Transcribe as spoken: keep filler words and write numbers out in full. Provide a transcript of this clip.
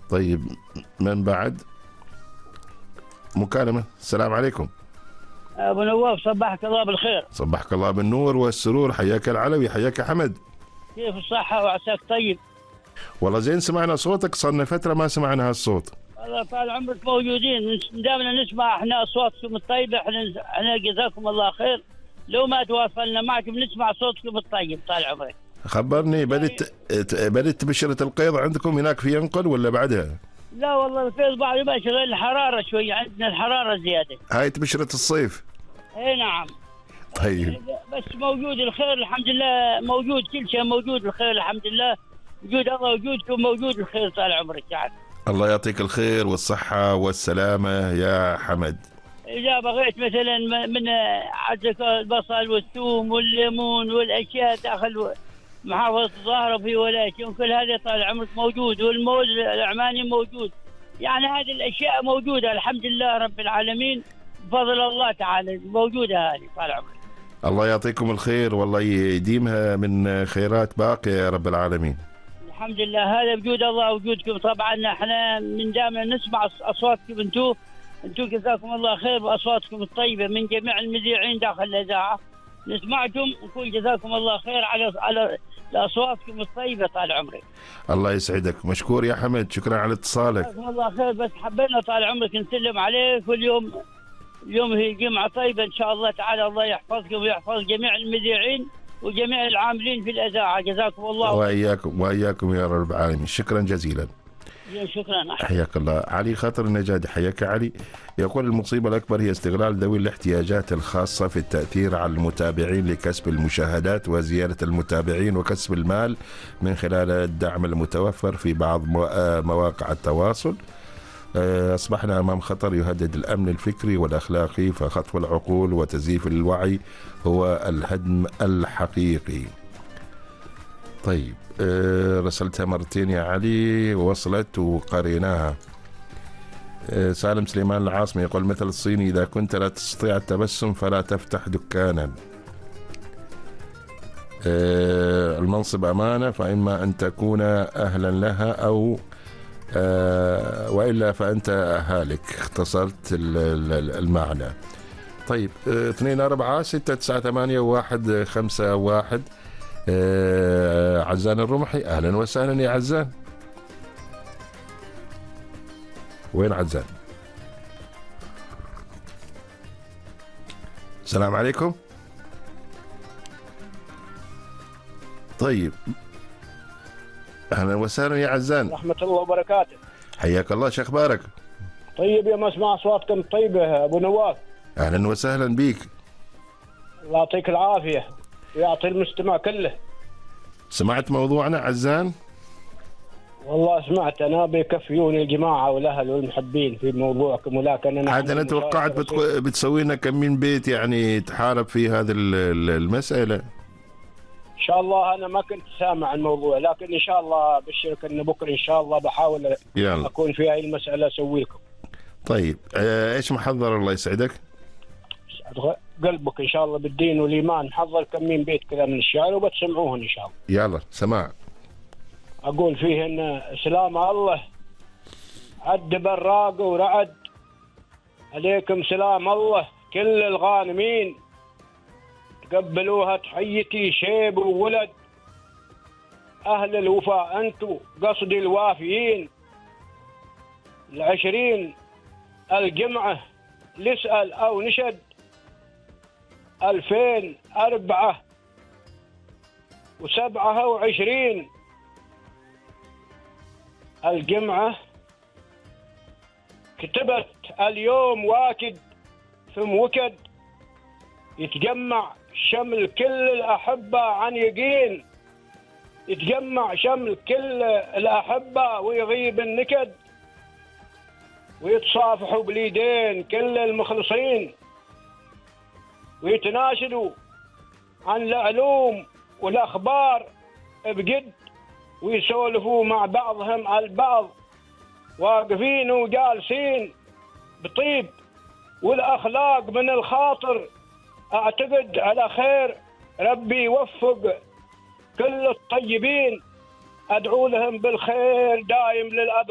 طيب، من بعد مكالمة. السلام عليكم. ابو نواف، صبحك الله بالخير. صبحك الله بالنور والسرور، حياك العلوي، حياك حمد. كيف الصحة وعساك طيب؟ والله زين، سمعنا صوتك، صرنا فترة ما سمعنا هالصوت. الله طال عمرك، موجودين دائما نسمع احنا اصواتكم الطيبة. احنا احنا جزاكم الله خير، لو ما تواصلنا معكم نسمع صوتكم الطيب طال عمرك. خبرني، بدت بدت بشرة القيض عندكم هناك في ينقل ولا بعدها؟ لا والله الفيض بعد ما شغل الحرارة شوية، عندنا الحرارة زيادة. هاي بشرة الصيف. اي نعم. طيب، بس موجود الخير الحمد لله، موجود كل شيء، موجود الخير الحمد لله، وجود الله وجودكم موجود الخير طال عمرك يعني. الله يعطيك الخير والصحة والسلامة يا حمد. إذا بغيت مثلا من عندك البصل والثوم والليمون والأشياء داخل محافظة الظاهرة في ولايتهم كل هذا طال عمرك موجود، والموز العماني موجود. يعني هذه الأشياء موجودة الحمد لله رب العالمين بفضل الله تعالى، موجودة هذه طال عمرك. الله يعطيكم الخير والله يديمها من خيرات باقية يا رب العالمين. الحمد لله، هذا وجود الله وجودكم. طبعا احنا من دائما نسمع اصواتكم انتم انتم جزاكم الله خير باصواتكم الطيبه من جميع المذيعين داخل الاذاعه، نسمعكم ونقول جزاكم الله خير على على اصواتكم الطيبه طال عمرك. الله يسعدك، مشكور يا حمد، شكرا على اتصالك. جزاكم الله خير، بس حبينا طال عمرك نسلم عليك، واليوم اليوم هي جمعه طيبه ان شاء الله تعالى، الله يحفظكم ويحفظ جميع المذيعين وجميع العاملين في الإذاعة، جزاكم الله. وإياكم وإياكم يا رب العالمين، شكرا جزيلا. شكرا. حياك الله. علي خاطر النجادي، حياك علي. يقول المصيبة الأكبر هي استغلال ذوي الاحتياجات الخاصة في التأثير على المتابعين لكسب المشاهدات وزيادة المتابعين وكسب المال من خلال الدعم المتوفر في بعض مواقع التواصل. أصبحنا أمام خطر يهدد الأمن الفكري والأخلاقي، فخطف العقول وتزييف الوعي هو الهدم الحقيقي. طيب، رسلتها مرتين يا علي، وصلت وقريناها. سالم سليمان العاصمي يقول مثل الصيني: إذا كنت لا تستطيع التبسم فلا تفتح دكانا. المنصب أمانة، فإما أن تكون أهلا لها أو آه وإلا فأنت هالك. اختصرت المعنى. طيب، اثنين أربعة ستة تسعة ثمانية واحد خمسة واحد. آه عزان الرمحي، أهلا وسهلا يا عزان. وين عزان؟ السلام عليكم. طيب، أهلا وسهلا يا عزان. رحمة الله وبركاته. حياك الله، شو أخبارك؟ طيب يا مسمع أصواتكم طيبة أبو نواف. أهلا وسهلا بيك. الله يعطيك العافية ويعطي المستمع كله. سمعت موضوعنا عزان؟ والله سمعت، أنا بيكفيوني الجماعة والأهل والمحبين في موضوعكم، ولكن أنا عاد أنا توقعت بتقو... بتسوي لنا كم من بيت يعني تحارب في هذه المسألة. إن شاء الله أنا ما كنت سامع الموضوع، لكن إن شاء الله أبشرك أن بكرة إن شاء الله بحاول يلا. أكون في هاي المسألة أسوي لكم. طيب، آه إيش محضر؟ الله يسعدك. قلبك إن شاء الله بالدين والإيمان، محضر كم من بيت كذا من الشعر وبتسمعوهن إن شاء الله. يلا سماع. أقول فيهن: سلام الله عد براق ورعد، عليكم سلام الله كل الغانمين، تقبلوها تحيتي شيب وولد، أهل الوفاء أنتو قصدي الوافيين، العشرين الجمعة لسأل أو نشد، ألفين أربعة وسبعة وعشرين الجمعة كتبت اليوم واكد ثم وكد، يتجمع شمل كل الأحبة عن يقين، يتجمع شمل كل الأحبة ويغيب النكد، ويتصافحوا باليدين كل المخلصين، ويتناشدوا عن العلوم والأخبار بجد، ويسولفوا مع بعضهم البعض، واقفين وجالسين بطيب والأخلاق من الخاطر، أعتقد على خير ربي يوفق كل الطيبين، أدعو لهم بالخير دايم للأبد.